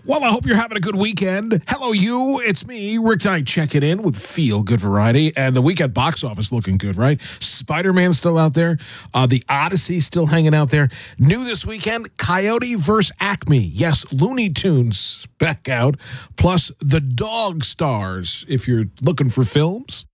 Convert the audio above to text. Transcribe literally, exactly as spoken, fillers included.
Well, I hope you're having a good weekend. Hello, you. It's me, Rick Knight, checking in with Feel Good Variety. And the weekend box office looking good, right? Spider-Man still out there. Uh, the Odyssey still hanging out there. New this weekend, Coyote versus Acme. Yes, Looney Tunes back out. Plus, the Dog Stars, if you're looking for films.